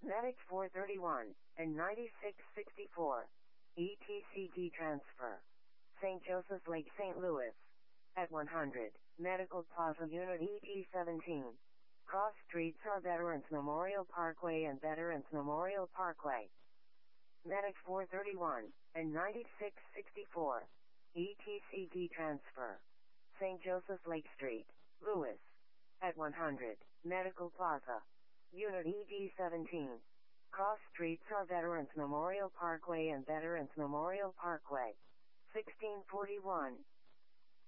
Medic 431 and 9664. ETCG transfer. St. Joseph's Lake, St. Louis. At 100. Medical Plaza Unit ET17. Cross streets are Veterans Memorial Parkway and Veterans Memorial Parkway. Medic 431 and 9664. ETCG transfer. St. Joseph's Lake Street, Louis. At 100. Medical Plaza. Unit ED17. Cross streets are Veterans Memorial Parkway and Veterans Memorial Parkway. 1641.